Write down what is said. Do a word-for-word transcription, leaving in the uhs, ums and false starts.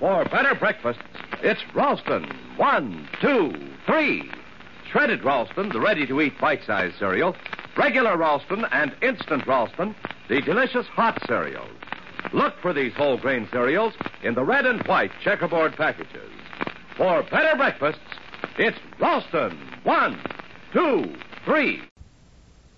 For better breakfasts, it's Ralston. One, two, three. Shredded Ralston, the ready-to-eat bite-sized cereal. Regular Ralston and instant Ralston, the delicious hot cereals. Look for these whole grain cereals in the red and white checkerboard packages. For better breakfasts, it's Ralston. One, two, three.